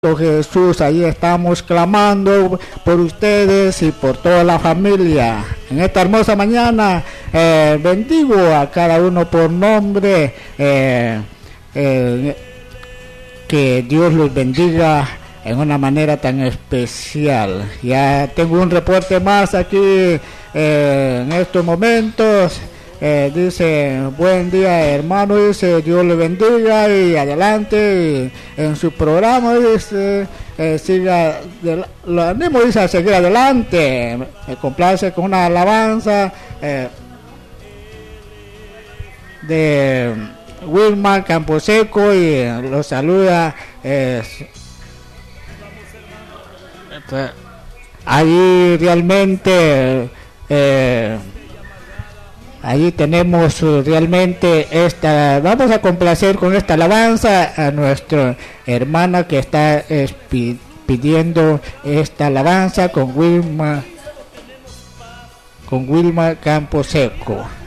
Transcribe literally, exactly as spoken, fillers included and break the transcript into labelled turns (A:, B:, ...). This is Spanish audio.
A: Jesús, ahí estamos clamando por ustedes y por toda la familia. En esta hermosa mañana eh, bendigo a cada uno por nombre, eh, eh, que Dios los bendiga en una manera tan especial. Ya tengo un reporte más aquí eh, en estos momentos. Eh, dice, buen día hermano, dice, Dios le bendiga y adelante y en su programa, dice, eh, siga, de, lo animo, dice, a seguir adelante. Me complace con una alabanza eh, de Wilmar Camposeco y lo saluda eh, ahí realmente eh, allí tenemos realmente esta, vamos a complacer con esta alabanza a nuestra hermana que está eh, pidiendo esta alabanza con Wilma, con Wilma Camposeco.